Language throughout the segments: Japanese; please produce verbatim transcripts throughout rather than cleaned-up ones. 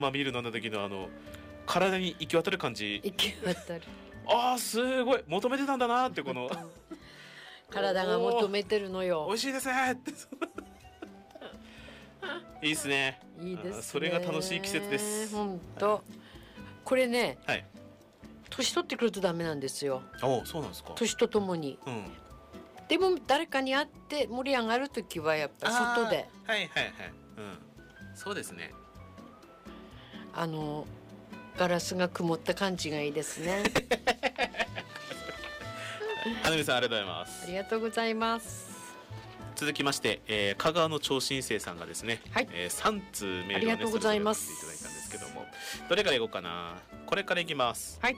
まあビール飲んだ時のあの体に行き渡る感じ、 行き渡る。 あーすごい求めてたんだなって、この体が求めてるのよ。 美味しいですねっていいですね。 いいですね。 それが楽しい季節です。 本当、はい、これね、 はい、 年取ってくるとダメなんですよ。 お、そうなんですか。 年とともに、うん、でも誰かに会って盛り上がるときはやっぱ外で、 はいはいはい、うん、そうですね。 あのガラスが曇った感じがいいですね。 花見さん、ありがとうございます。 ありがとうございます。 続きまして、えー、香川の超新星さんがですね、はい、えー、さん通メールを、ね、 ありがとうございます。 いただいたんですけども、どれからいこうかな。これからいきます。 はい。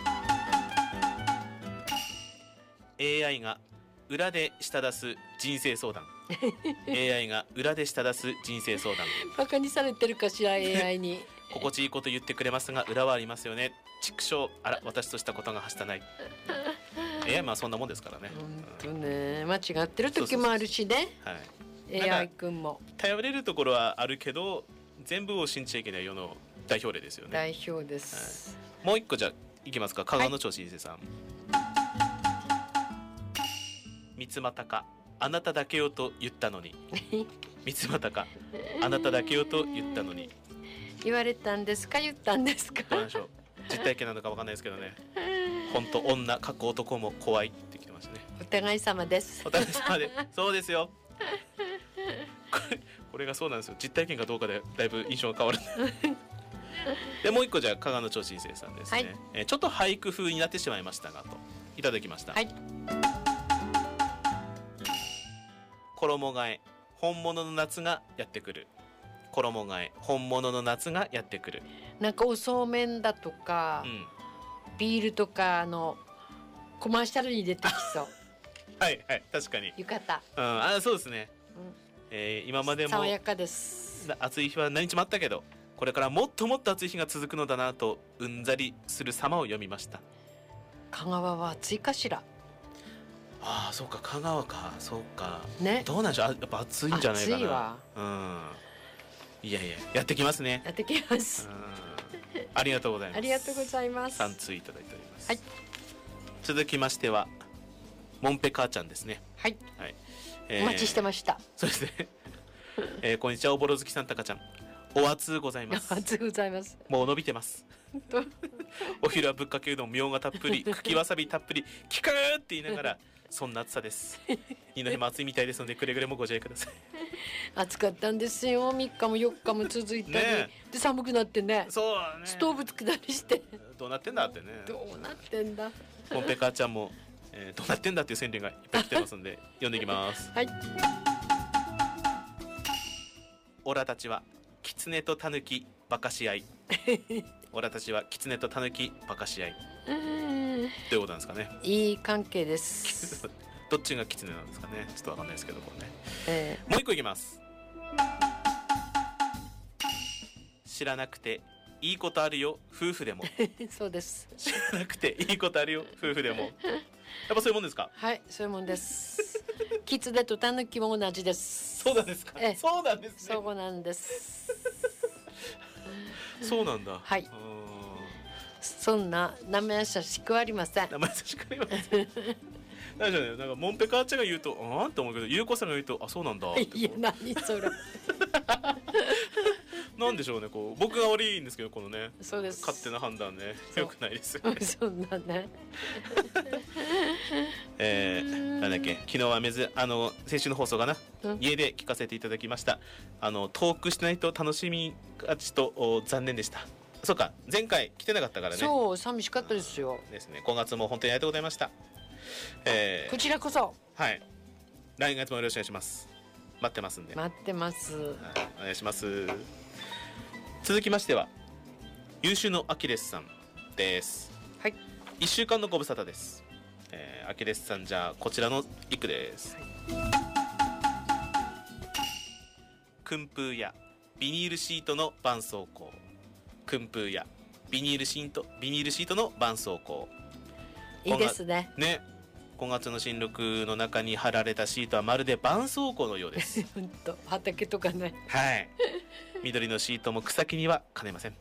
エーアイ が裏で舌出す人生相談。エーアイ が裏で舌出す人生相談。 バカにされてるかしら、エーアイ に。 心地いいこと言ってくれますが裏はありますよね。畜生、あら私としたことがはしたない。エーアイ まあそんなもんですからね。 本当ね、間違ってる時もあるしね。はい、エーアイ 君も頼れるところはあるけど全部を信じちゃいけない世の代表例ですよね。 代表です、 はい、もう一個じゃあいきますか。香川の超新星さん、はい、三つ股かあなただけよと言ったのに。三つ股かあなただけよと言ったのに。 言われたんですか、言ったんですか。 どうなんでしょう、実体験なのかわかんないですけどね。本当女過去男も怖いってきてましたね。 お互い様です。 お互い様でそうですよ。これ、これがそうなんですよ。実体験かどうかでだいぶ印象が変わる。でもう一個じゃあ香川の超新星さんですね、はい、えー、ちょっと俳句風になってしまいましたがといただきました。はい、衣替え本物の夏がやってくる。衣替え本物の夏がやってくる。 なんかおそうめんだとか、うん、ビールとかのコマーシャルに出てきそう。 はいはい、確かに浴衣、 うん、あ、そうですね、うん、えー、今までも爽やかです。 暑い日は何日もあったけどこれからもっともっと暑い日が続くのだなとうんざりする様を読みました。香川は暑いかしら。 ああ、そうか、香川か、そうか、 ね、 どうなんでしょう。やっぱ暑いんじゃないかな。 暑いわ、 うん、いやいや、やってきますね。 やってきます。 ありがとうございます。 ありがとうございます。 さん通いただいております。 はい、 続きましてはモンペ母ちゃんですね。 はい、 はい、 えー、お待ちしてました。 そうですね。えー、こんにちは、おぼろ月さん、たかちゃん、お熱ございます。 お熱ございます。 もう伸びてます。お昼はぶっかけうどん、みょうがたっぷり、茎わさびたっぷり、キクーって言いながらそんな暑さです。二の日も暑いみたいですのでくれぐれもご自愛ください。 暑かったんですよ。みっかもよっかも続いたり、ね、で寒くなってね、 そうね、 ストーブつけたりしてどうなってんだってね。 どうなってんだ。 モンペ母ちゃんも、えー、どうなってんだっていう川柳がいっぱい来てますので読んでいきます。 はい。 オラたちは狐とタヌキバカし合い。オラたちは狐とタヌキバカし合い。どういうことなんですかね。 いい関係です。 どっちが狐なんですかね。ちょっとわかんないですけどこれね、 えー、 もう一個いきます。知らなくていいことあるよ夫婦でも。 そうです。 知らなくていいことあるよ夫婦でも。やっぱそういうもんですか。 はい、そういうもんです。狐とタヌキも同じです。 そうなんですか。えそうなんですね。 そうなんです。 そうなんだ。 はい。そんな生優しくありません。 生優しくありません。大丈夫ね。なんかモンペ母ちゃんが言うとあーんと思うけど、ゆうこさんが言うとあそうなんだって。 いや何それ。 なんでしょうね、こう僕が悪いんですけどこのね。 そうです。 勝手な判断ね、良くないですよね。 そんなね。 えー、なんだっけ、昨日はめずあの先週の放送かな、うん、家で聞かせていただきました。あのトークしないと楽しみがちと残念でした。そうか、前回来てなかったからね。 そう寂しかったですよ。 ですね。ごがつも本当にありがとうございました。えー、 こちらこそ。 はい。来月もよろしくお願いします。待ってますんで。 待ってます。 はい、お願いします。続きましては優秀のアキレスさんです。 はい。 いっしゅうかんのご無沙汰です。えー、アキレスさん、じゃあこちらの一句です。はい、訓風やビニールシートの絆創膏。訓風やビニールシートビニールシートの絆創膏。 いいですね。 ね。 小夏の新緑の中に貼られたシートはまるで絆創膏のようです本当畑とかない。 はい緑のシートも草木には兼ねません。